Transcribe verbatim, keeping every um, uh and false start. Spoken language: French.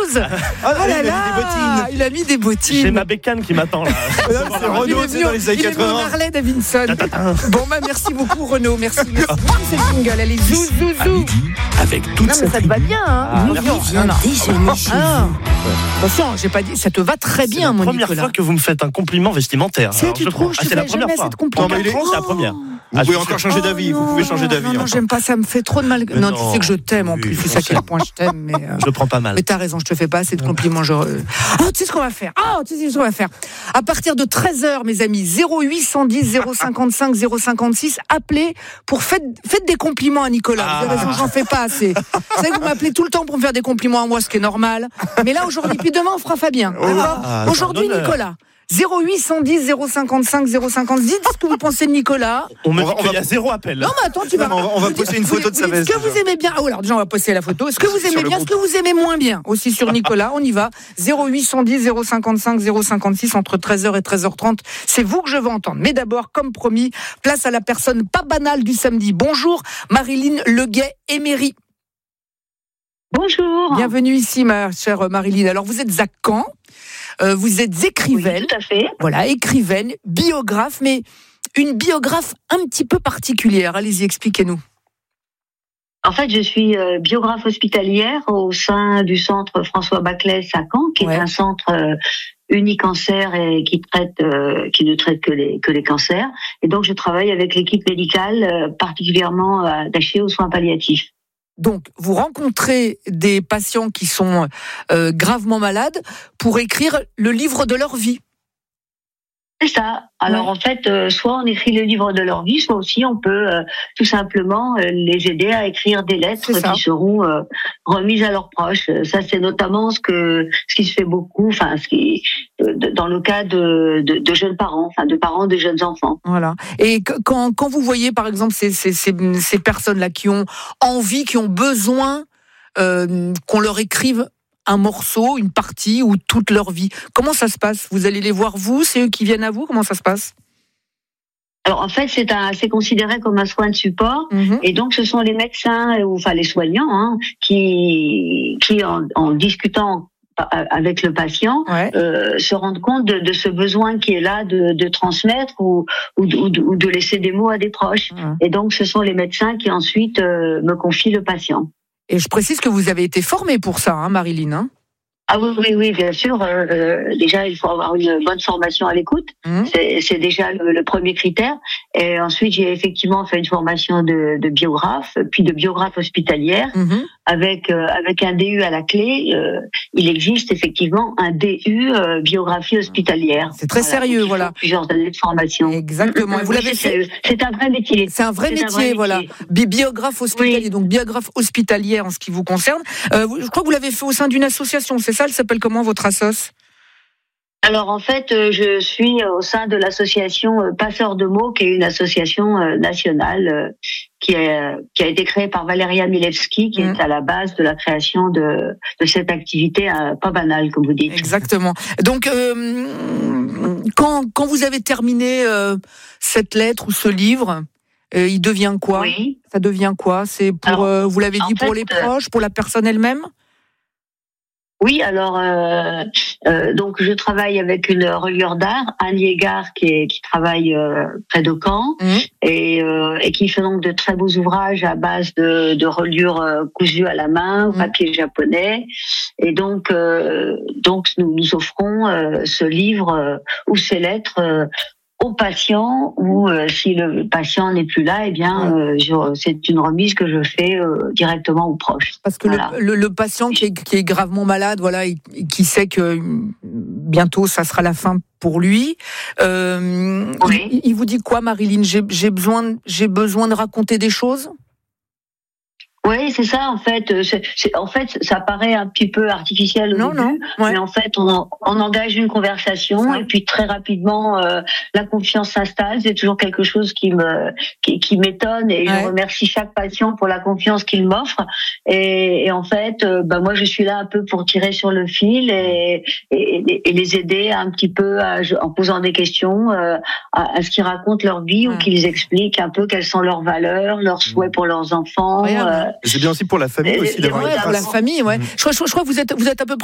douze. Ah, Oh là il a mis des là, bottines. il a mis des bottines. J'ai ma bécane qui m'attend là. C'est Renaud, c'est dans les années il est venu en quatre-vingts. Harley Davidson. Bon bah merci beaucoup Renaud, merci. merci. C'est le jingle, allez zou zou À zou. midi, avec toute Non mais sa ça te va bien hein. Ah, Attention, merci. non, non. déjeuner chez Ah. Attention, j'ai pas dit, ça te va très C'est bien la mon première Nicolas. fois que vous me faites un compliment vestimentaire. C'est Alors, tu je trouves, prends. je Ah, te c'est la fais première jamais fois. cette compliment. Non, mais c'est la première. Vous Ah, pouvez je- encore changer d'avis. Vous pouvez changer d'avis. Non, non, encore. j'aime pas, ça me fait trop de mal. Mais Non, non. tu sais que je t'aime en plus, Oui, tu sais à quel point je t'aime, mais. euh, Je le prends pas mal. Mais t'as raison, je te fais pas assez de compliments. Genre, euh... Oh, tu sais ce qu'on va faire. Oh, tu sais ce qu'on va faire. À partir de treize heures, mes amis, zéro huit cent dix zéro cinquante-cinq zéro cinquante-six, appelez pour faites, faites des compliments à Nicolas. Ah. Vous avez raison, j'en fais pas assez. Vous savez que vous m'appelez tout le temps pour me faire des compliments à moi, ce qui est normal. Mais là, aujourd'hui, puis demain, on fera Fabien. D'accord Ah, aujourd'hui, c'est un honneur. Nicolas. zéro huit cent dix zéro cinquante-cinq zéro cinquante. Dites ce que vous pensez de Nicolas. On me On va- dit on qu'il y va- a zéro appel. Non, mais attends, tu vas. Non, mais on va- on va vous poster dites- une photo vous- de sa vous- veste, Est-ce que vous déjà. aimez bien. Oh, alors déjà, on va poster la photo. Est-ce que vous Sur aimez le bien, est-ce que vous aimez moins bien aussi sur Nicolas? On y va. zéro huit cent dix zéro cinquante-cinq zéro cinquante-six entre treize heures et treize heures trente. C'est vous que je veux entendre. Mais d'abord, comme promis, place à la personne pas banale du samedi. Bonjour, Marilyn Leguet-Émery. Bonjour. Bienvenue ici, ma chère Marilyn. Alors, vous êtes à Caen. Euh, vous êtes écrivaine. Oui, tout à fait. Voilà, écrivaine, biographe, mais une biographe un petit peu particulière. Allez-y, expliquez-nous. En fait, je suis euh, biographe hospitalière au sein du centre François Baclès à Caen, qui Ouais. est un centre euh, unicancer et qui traite, euh, qui ne traite que les que les cancers. Et donc, je travaille avec l'équipe médicale, euh, particulièrement euh, attachée aux soins palliatifs. Donc, vous rencontrez des patients qui sont euh, gravement malades pour écrire le livre de leur vie. C'est ça. Alors Ouais. en fait, euh, soit on écrit le livre de leur vie, soit aussi on peut euh, tout simplement euh, les aider à écrire des lettres C'est ça. qui seront euh, remises à leurs proches. Euh, Ça, c'est notamment ce que ce qui se fait beaucoup, enfin ce qui euh, de- dans le cas de, de, de jeunes parents, enfin de parents de jeunes enfants. Voilà. Et que- quand, quand vous voyez, par exemple, ces, ces, ces, ces personnes-là qui ont envie, qui ont besoin euh, qu'on leur écrive un morceau, une partie ou toute leur vie, comment ça se passe? Vous allez les voir, vous? C'est eux qui viennent à vous? Comment ça se passe? Alors en fait, c'est un c'est considéré comme un soin de support. Mhm. Et donc, ce sont les médecins, ou enfin les soignants, hein, qui, qui en, en discutant avec le patient, Ouais. euh, se rendent compte de, de ce besoin qui est là de, de transmettre ou, ou, de, ou de- ou de laisser des mots à des proches. Ouais. Et donc, ce sont les médecins qui ensuite euh, me confient le patient. Et je précise que vous avez été formée pour ça, hein, Marilyn. Hein. Ah oui, oui, oui, bien sûr. Euh, euh, déjà, il faut avoir une bonne formation à l'écoute. Mhm. C'est, c'est déjà le, le premier critère. Et ensuite, j'ai effectivement fait une formation de, de biographe, puis de biographe hospitalière, Mhm. avec euh, avec un D U à la clé. Euh, il existe effectivement un D U euh, biographie hospitalière. C'est très sérieux, Donc, il faut voilà. Plusieurs années de formation. Exactement. Et vous Oui, l'avez c'est, fait. c'est un vrai métier. C'est un vrai C'est un métier, vrai voilà. métier. Bi- Biographe hospitalier, Oui. donc biographe hospitalière en ce qui vous concerne. Euh, vous- je crois que vous l'avez fait au sein d'une association, c'est ça? Elle s'appelle comment, votre assoce? Alors en fait, euh, je suis au sein de l'association euh, Passeurs de mots, qui est une association euh, nationale euh, qui, est, qui a été créée par Valeria Milewski, qui Mhm. est à la base de la création de, de cette activité euh, pas banale, comme vous dites. Exactement. Donc, euh, quand, quand vous avez terminé euh, cette lettre ou ce livre, euh, il devient quoi? Oui. Ça devient quoi? C'est pour, Alors, euh, vous l'avez en dit, pour fait, les euh, proches, pour la personne elle-même? Oui, alors euh, euh, donc je travaille avec une reliure d'art, Anne Yégard, qui, est, qui travaille euh, près de Caen Mhm. et, euh, et qui fait donc de très beaux ouvrages à base de, de reliures euh, cousues à la main, au Mhm. papier japonais. Et donc euh, donc nous nous offrons euh, ce livre euh, ou ces lettres euh, au patient, ou euh, si le patient n'est plus là, eh bien euh, je- c'est une remise que je fais euh, directement aux proches. Parce que Voilà. le, le, le patient qui est, qui est gravement malade, voilà, et qui sait que mm, bientôt ça sera la fin pour lui, euh, Oui. il, il vous dit quoi, Marilyn? J'ai, j'ai besoin, j'ai besoin de raconter des choses? Oui, c'est ça en fait. Euh, C'est, c'est- en fait, ça paraît un petit peu artificiel au Non, début, non. Ouais. mais en fait, on, en- on engage une conversation Ça. et puis très rapidement, euh, la confiance s'installe. C'est toujours quelque chose qui me qui, qui m'étonne et Ouais. je remercie chaque patient pour la confiance qu'il m'offre. Et, et en fait, euh, bah moi, je suis là un peu pour tirer sur le fil et, et, et les aider un petit peu à, en posant des questions euh, à, à ce qu'ils racontent leur vie Ouais. ou qu'ils expliquent un peu quelles sont leurs valeurs, leurs souhaits pour leurs enfants. Incroyable. euh, Et c'est bien aussi pour la famille Et- aussi et d'avoir ouais, une Ouais, pour la trace. famille, ouais. Mhm. Je crois, je crois que vous êtes, vous êtes à peu près